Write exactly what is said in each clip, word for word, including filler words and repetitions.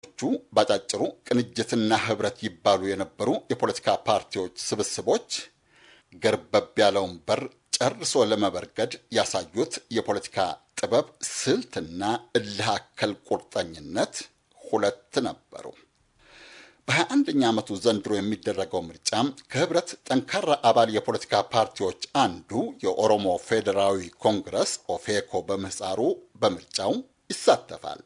አንዳንዶቹ ባጫጭሩ ቅንጅትና ህብረት ይባሉ የነበሩ የፖለቲካ ፓርቲዎች ስብስቦች ገርበብ ያለውን በር ጨርሶ ለመበርገድ ያሳዩት የፖለቲካ ጥበብ ስልትና እልህ አከል ቁርጠኝነት ሁለት ነበሩ። በሃያ አንደኛ ዓመቱ ዘንድሮ የሚደረገው ምርጫ ከህብረት ጠንካራ አባል የፖለቲካ ፓርቲዎች አንዱ የኦሮሞ ፌዴራዊ ኮንግረስ ኦፌኮ በምህጻሩ በምርጫው ይሳተፋል።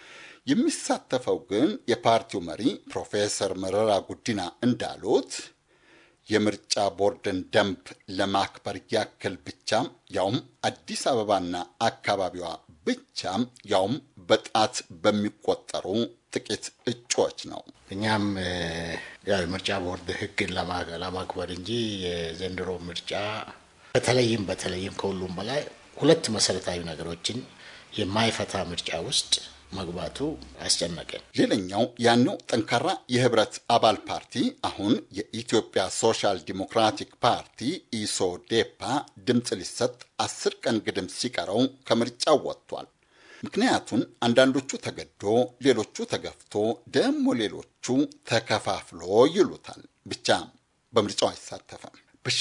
የሚሳተፈው ግን የፓርቲው መሪ ፕሮፌሰር መረራ ጉዲና እንዳሉት የምርጫ ቦርድን ደንብ ለማክበር ያክል ብቻ ያውም አዲስ አበባና አካባቢዋ ብቻ ያውም በጣት በሚቆጠሩ ጥቂት እጩዎች ነው። እኛም ያው ምርጫ ቦርድ ህግን ለማክበር እንጂ የዘንድሮ ምርጫ በተለይም በተለይም ከሁሉም በላይ ሁለት መሰረታዊ ነገሮችን የማይፈታ ምርጫ ውስጥ መግባቱ አስጨነቀን። ሌላኛው ያነው ጠንካራ የህብረት አባል ፓርቲ አሁን የኢትዮጵያ ሶሻል ዲሞክራቲክ ፓርቲ ኢሶዴፓ ድምጽ ሊሰጥ አስር ቀን ግድም ሲቀረው ከምርጫው ወጥቷል። ምክንያቱም አንዳንዶቹ ተገዶ ሌሎቹ ተገፍቶ ደሞ ሌሎቹ ተከፋፍሎ ይሉታል። ብቻ በምርጫው አይሳተፍም።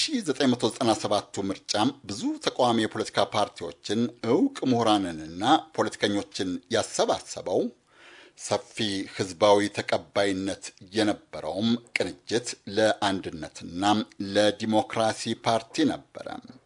በ1997 ምርጫ ብዙ ተቃዋሚ የፖለቲካ ፓርቲዎችን ዕውቅ ምሁራንንና ፖለቲከኞችን ያሰባሰበው ሰፊ ህዝባዊ ተቀባይነት የነበረውም ቅንጅት ለአንድነትና ለዲሞክራሲ ፓርቲ ነበረ።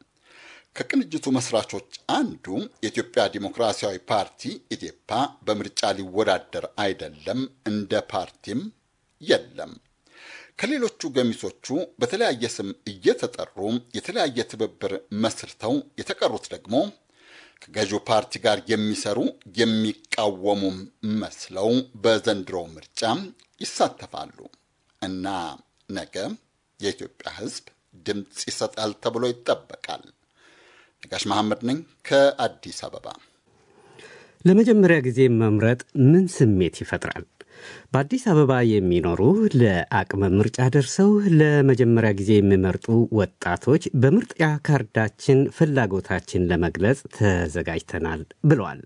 ከቅንጅቱ መስራቾች አንዱ የኢትዮጵያ ዲሞክራሲያዊ ፓርቲ ኢዴፓ በምርጫ ሊወዳደር አይደለም፣ እንደ ፓርቲም የለም። ከሌሎቹ ገሚሶቹ በተለያየ ስም እየተጠሩ የተለያየ ትብብር መስርተው የተቀሩት ደግሞ ከገዢው ፓርቲ ጋር የሚሰሩ የሚቃወሙም መስለው በዘንድሮ ምርጫ ይሳተፋሉ እና ነገ የኢትዮጵያ ህዝብ ድምጽ ይሰጣል ተብሎ ይጠበቃል። ነጋሽ መሐመድ ነኝ ከአዲስ አበባ። ለመጀመሪያ ጊዜ መምረጥ ምን ስሜት ይፈጥራል? በአዲስ አበባ የሚኖሩ ለአቅመ ምርጫ ደርሰው ለመጀመሪያ ጊዜ የሚመርጡ ወጣቶች በምርጫ ካርዳችን ፍላጎታችን ለመግለጽ ተዘጋጅተናል ብለዋል።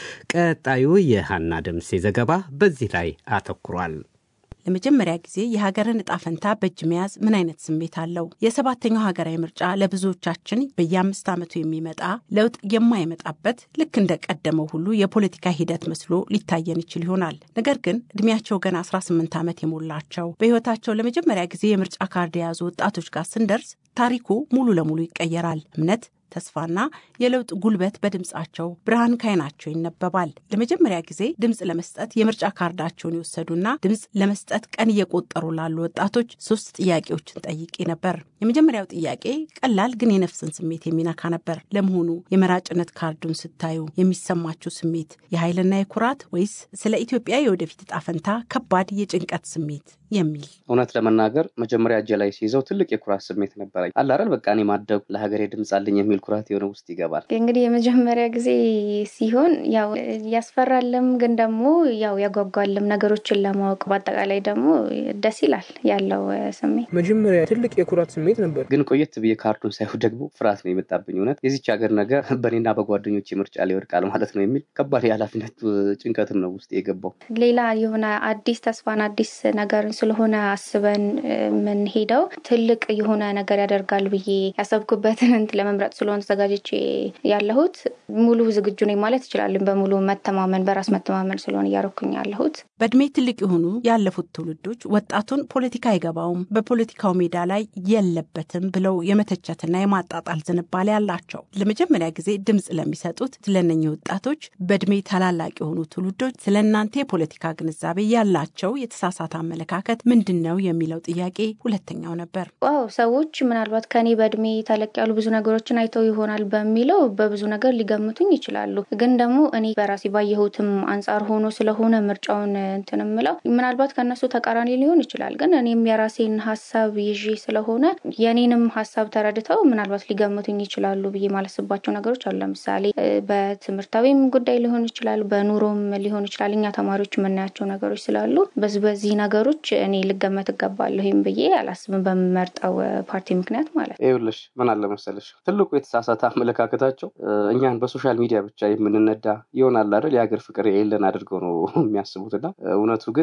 ቀጣዩ የሃና ደምሴ ዘገባ በዚህ ላይ አተኩሯል። ለመጀመሪያ ጊዜ የሀገርን ዕጣ ፈንታ በእጅ መያዝ ምን አይነት ስሜት አለው? የሰባተኛው ሀገራዊ ምርጫ ለብዙዎቻችን በየአምስት ዓመቱ የሚመጣ ለውጥ የማይመጣበት ልክ እንደ ቀደመው ሁሉ የፖለቲካ ሂደት መስሎ ሊታየን ይችል ይሆናል። ነገር ግን እድሜያቸው ገና አስራ ስምንት ዓመት የሞላቸው በህይወታቸው ለመጀመሪያ ጊዜ የምርጫ ካርድ የያዙ ወጣቶች ጋር ስንደርስ ታሪኩ ሙሉ ለሙሉ ይቀየራል። እምነት፣ ተስፋና የለውጥ ጉልበት በድምጻቸው ብርሃን ካይናቸው ይነበባል። ለመጀመሪያ ጊዜ ድምጽ ለመስጠት የምርጫ ካርዳቸውን ይወሰዱና ድምጽ ለመስጠት ቀን እየቆጠሩ ላሉ ወጣቶች ሶስት ጥያቄዎችን ጠይቄ ነበር። የመጀመሪያው ጥያቄ ቀላል ግን የነፍስን ስሜት የሚነካ ነበር። ለመሆኑ የመራጭነት ካርዱን ስታዩ የሚሰማችሁ ስሜት የኃይልና የኩራት ወይስ ስለ ኢትዮጵያ የወደፊት ዕጣ ፈንታ ከባድ የጭንቀት ስሜት የሚል? እውነት ለመናገር መጀመሪያ እጄ ላይ ሲይዘው ትልቅ የኩራት ስሜት ነበረኝ። አላረል በቃ እኔ ማደግ ለሀገሬ ድምጽ አለኝ የሚል ኩራት የሆነ ውስጥ ይገባል። እንግዲህ የመጀመሪያ ጊዜ ሲሆን ያው ያስፈራልም ግን ደግሞ ያው ያጓጓልም ነገሮችን ለማወቅ በአጠቃላይ ደግሞ ደስ ይላል ያለው ስሜት። መጀመሪያ ትልቅ የኩራት ስሜት ነበር። ግን ቆየት ብዬ ካርዱን ሳይሆን ደግሞ ፍርሃት ነው የመጣብኝ። እውነት የዚች ሀገር ነገር በእኔና በጓደኞቼ ምርጫ ላይ ወድቃል ማለት ነው የሚል ከባድ የኃላፊነት ጭንቀትም ነው ውስጥ የገባው። ሌላ የሆነ አዲስ ተስፋን አዲስ ነገር ስለሆነ አስበን ምን ሄደው ትልቅ የሆነ ነገር ያደርጋል ብዬ ያሰብኩበትን እንት ለመምረጥ ስለሆነ ተዘጋጅቼ ያለሁት ሙሉ ዝግጁ ነኝ ማለት ይችላል። በሙሉ መተማመን በራስ መተማመን ስለሆነ ያረኩኝ ያለሁት። በእድሜ ትልቅ የሆኑ ያለፉት ትውልዶች ወጣቱን ፖለቲካ አይገባውም፣ በፖለቲካው ሜዳ ላይ የለበትም ብለው የመተቸትና የማጣጣል ዝንባሌ ያላቸው ለመጀመሪያ ጊዜ ድምጽ ለሚሰጡት ለነኚህ ወጣቶች በእድሜ ታላላቅ የሆኑ ትውልዶች ስለናንተ የፖለቲካ ግንዛቤ ያላቸው የተሳሳተ አመለካከት ምንድነው የሚለው ጥያቄ ሁለተኛው ነበር። ዋው ሰዎች ምናልባት ከኔ በእድሜ ተለቅ ያሉ ብዙ ነገሮችን አይተው ይሆናል በሚለው በብዙ ነገር ሊገምቱኝ ይችላሉ። ግን ደግሞ እኔ በራሴ ባየሁትም አንፃር ሆኖ ስለሆነ ምርጫውን እንትንምለው ምናልባት ከነሱ ተቃራኒ ሊሆን ይችላል። ግን እኔም የራሴን ሐሳብ ይዤ ስለሆነ የኔንም ሐሳብ ተረድተው ምናልባት ሊገምቱኝ ይችላሉ ብዬ ማለስባቸው ነገሮች አሉ። ለምሳሌ በትምህርታዊም ጉዳይ ሊሆን ይችላል፣ በኑሮም ሊሆን ይችላል። እኛ ተማሪዎች የምናያቸው ነገሮች ስላሉ በዚህ በዚህ ነገሮች እኔ ልገመት እገባለሁም ብዬ አላስብም በመርጣው ፓርቲ ምክንያት ማለት ነው። ይኸውልሽ ምን አለ መሰለሽ ትልቁ የተሳሳተ አመለካከታቸው እኛን በሶሻል ሚዲያ ብቻ የምንነዳ ይሆናል አይደል? የሀገር ፍቅር የሌለን አድርገው ነው የሚያስቡትና እውነቱ ግን